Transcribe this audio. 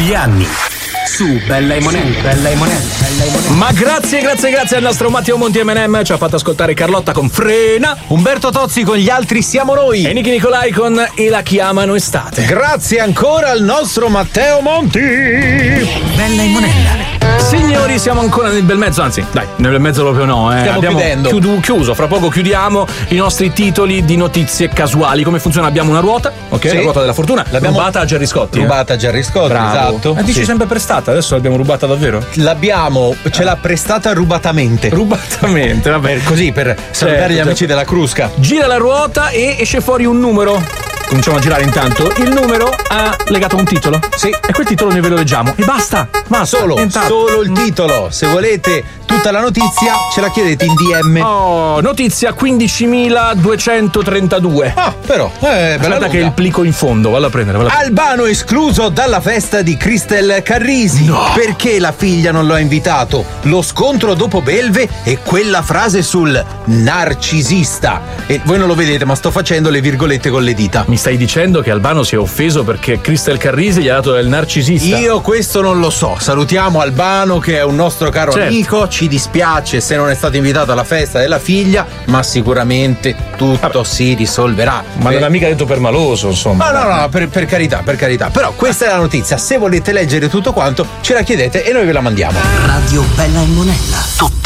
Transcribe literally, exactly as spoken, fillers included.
Gli anni su Bella e Monelli, Bella e Monelli, Bella e Monelli. Ma grazie, grazie, grazie al nostro Matteo Monti M and M, ci ha fatto ascoltare Carlotta con Frena, Umberto Tozzi con Gli altri siamo noi e Nicky Nicolai con E la chiamano estate. Grazie ancora al nostro Matteo Monti. Bella e Monella. Signori, siamo ancora nel bel mezzo, anzi, dai, nel bel mezzo proprio no, eh. Stiamo Abbiamo chiudendo. chiudo- chiuso, fra poco chiudiamo i nostri titoli di notizie casuali. Come funziona? Abbiamo una ruota, ok? Sì. La ruota della fortuna, L'abbiamo rubata a Gerry Scotti. eh. Rubata a Gerry Scotti, Bravo. esatto. Ma dici Sì. sempre prestata, adesso l'abbiamo rubata davvero? L'abbiamo, ce l'ha prestata rubatamente. Rubatamente, vabbè. Per- così per salutare gli certo. amici della Crusca. Gira la ruota e esce fuori un numero. Cominciamo a girare intanto. Il numero ha legato a un titolo. Sì. E quel titolo noi ve lo leggiamo. E basta. Basta. Solo, nient'altro. solo il titolo. Se volete tutta la notizia, ce la chiedete in D M. Oh, notizia quindicimiladuecentotrentadue. Ah, però, eh, bella Aspetta lunga. che il plico in fondo, vallo a prendere. Vallo a Albano escluso dalla festa di Cristel Carrisi. No. Perché la figlia non lo ha invitato? Lo scontro dopo Belve e quella frase sul narcisista. E voi non lo vedete, ma sto facendo le virgolette con le dita. Mi stai dicendo che Albano si è offeso perché Cristel Carrisi gli ha dato del narcisista? Io questo non lo so. Salutiamo Albano, che è un nostro caro Certo. amico. Ci dispiace se non è stato invitato alla festa della figlia, ma sicuramente tutto si risolverà. Ma non Eh, ha mica detto per maloso, insomma. No, no, no, per, per carità, per carità. Però questa è la notizia. Se volete leggere tutto quanto, ce la chiedete e noi ve la mandiamo. Radio Bella e Monella. Tutta